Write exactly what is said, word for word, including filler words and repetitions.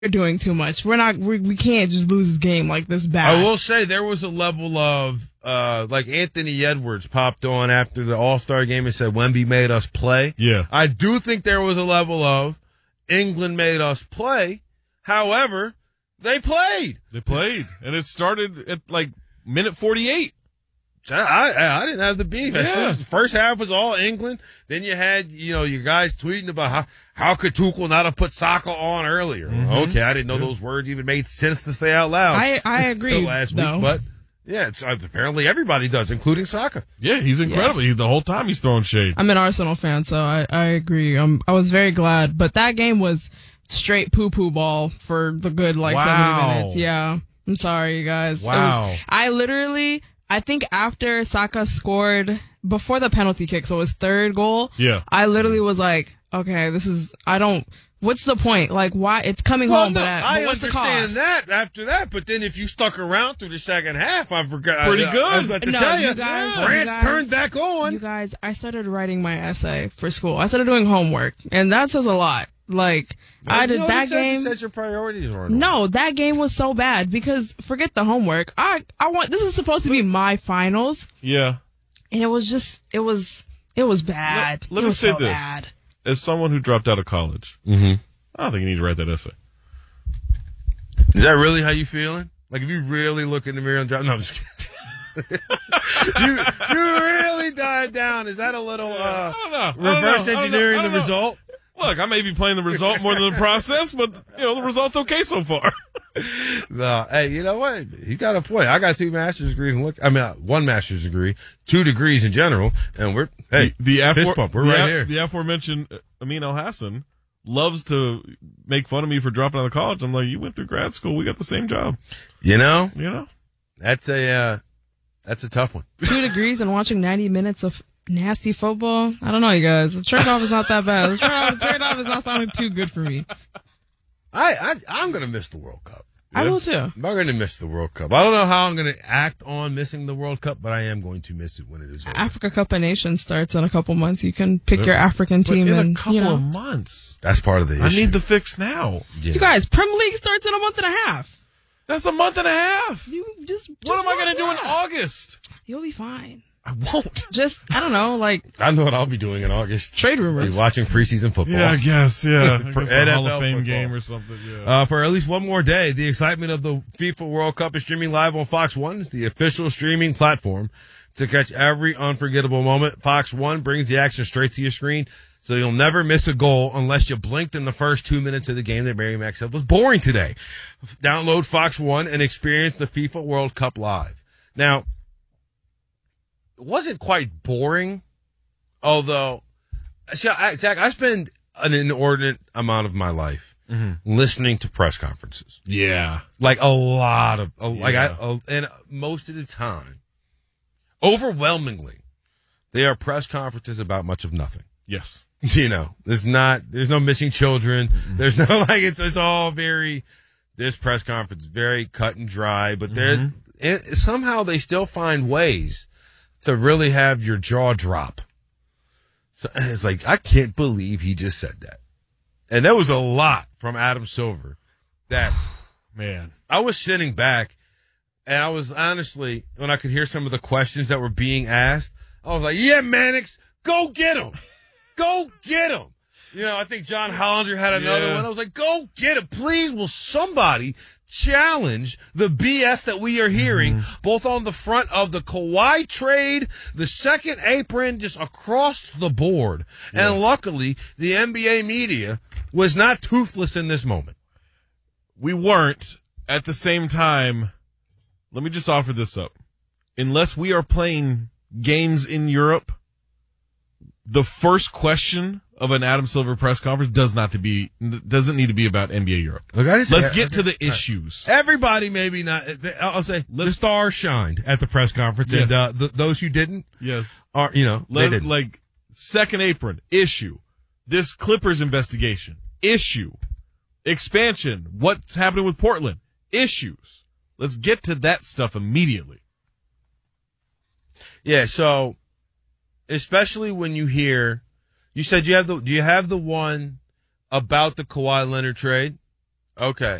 doing too much. We're not. We, we can't just lose this game like this bad. I will say there was a level of uh like Anthony Edwards popped on after the All-Star game and said Wemby made us play. Yeah. I do think there was a level of England made us play. However, they played. They played, and it started at like minute forty-eight. I, I I didn't have the beef. As Yeah. soon as the first half was all England, then you had, you know, you guys tweeting about how, how could Tuchel not have put Saka on earlier? Mm-hmm. Okay, I didn't know those words even made sense to say out loud. I I agree. Until last though. week, but yeah, it's, uh, apparently everybody does, including Saka. Yeah, he's incredible. He, the whole time he's throwing shade. I'm an Arsenal fan, so I I agree. Um, I was very glad, but that game was straight poo poo ball for the good like Wow. seventy minutes. Yeah, I'm sorry, you guys. It Wow. was, I literally. I think after Saka scored before the penalty kick, so his third goal, Yeah. I literally was like, okay, this is, I don't, what's the point? Like, why? It's coming Well, home, no, but, uh, I but what's the understand cost? that after that, but then if you stuck around through the second half, I forgot. Pretty I, good. I, I was about to No, tell you, you guys- France you guys- turned back on. You guys, I started writing my essay for school. I started doing homework, and that says a lot. Like, I did You know, that it says- game. it says your priorities were in order. No, that game was so bad because forget the homework. I, I want, this is supposed to be my finals, Yeah. and it was just, it was, it was bad. Let, let it me was say so this. bad. As someone who dropped out of college, Mm-hmm. I don't think you need to write that essay. Is that really how you feeling? Like, if you really look in the mirror and drop, no, I'm just kidding. you, you really died down. Is that a little, uh, I don't know. I don't know. reverse I don't know. engineering I the don't know. result? Look, I may be playing the result more than the process, but you know the result's okay so far. No, hey, you know what? He got a point. I got two master's degrees and look, I mean, uh, one master's degree, two degrees in general, and we're, hey, the fist afor- bump. We're the right a- here. The aforementioned uh, Amin Al Hassan loves to make fun of me for dropping out of college. I'm like, you went through grad school, we got the same job. You know, You know, that's a, uh, that's a tough one. Two degrees and watching ninety minutes of nasty football. I don't know, you guys. The trade-off is not that bad. The trade-off, the trade-off is not sounding too good for me. I, I, I'm going to miss the World Cup. I Yeah. will too. I'm going to miss the World Cup. I don't know how I'm going to act on missing the World Cup, but I am going to miss it when it is over. Africa Cup of Nations starts in a couple months. You can pick your African but team in and a couple you know. of months, That's part of the issue. I need the fix now. Yeah. You guys, Premier League starts in a month and a half. That's a month and a half. You just, just What am I watch going to do in that. August? You'll be fine. I won't. Just, I don't know, like I know what I'll be doing in August. trade rumors. Be watching preseason football. Yeah, I guess. Yeah, I For guess a N F Hall L of Fame football. game or something. Yeah. Uh, for at least one more day, the excitement of the FIFA World Cup is streaming live on Fox One. It's the official streaming platform to catch every unforgettable moment. Fox One brings the action straight to your screen, so you'll never miss a goal unless you blinked in the first two minutes of the game that Mary Mack said was boring today. Download Fox One and experience the FIFA World Cup live. Now, it wasn't quite boring, although, see, I, Zach, I spend an inordinate amount of my life listening to press conferences. yeah. Like a lot of, a, like I, Yeah. a, and most of the time, overwhelmingly, they are press conferences about much of nothing. Yes. You know, there's not, there's no missing children. There's no, like, it's, it's all very, this press conference, very cut and dry, but there's, and somehow they still find ways to really have your jaw drop. So it's like, I can't believe he just said that. And there was a lot from Adam Silver that Man. I was sitting back and I was honestly, when I could hear some of the questions that were being asked, I was like, yeah, Mannix, go get him. Go get him. You know, I think John Hollander had another Yeah. one. I was like, go get him. Please, will somebody challenge the B S that we are hearing, Mm-hmm. both on the front of the Kawhi trade, the second apron, just across the board. Yeah. And luckily, the N B A media was not toothless in this moment. We weren't. At the same time, let me just offer this up. Unless we are playing games in Europe, the first question of an Adam Silver press conference does not to be doesn't need to be about N B A Europe. Look, I just- Let's okay, get to the okay, all right. issues. Everybody, maybe not. I'll say the stars shined at the press conference, Yes. and uh, th- those who didn't Yes. are, you know, they Let, didn't. like second apron issue, this Clippers investigation issue, expansion, what's happening with Portland issues. Let's get to that stuff immediately. Yeah, so especially when you hear, you said you have the, do you have the one about the Kawhi Leonard trade? Okay.